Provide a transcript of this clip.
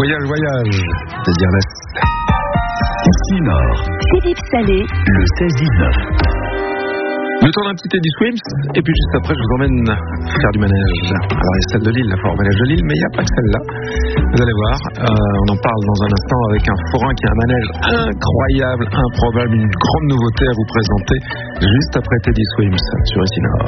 Voyage, c'est-à-dire la Nord. Philippe Salé. Le 16-19. Le temps d'un petit Teddy Swims, et puis juste après, je vous emmène faire du manège. Alors, il y a celle de Lille, la foire manège de Lille, mais il n'y a pas que celle-là. Vous allez voir, on en parle dans un instant avec un forain qui a un manège incroyable, improbable, une grande nouveauté à vous présenter juste après Teddy Swims sur Ici Nord.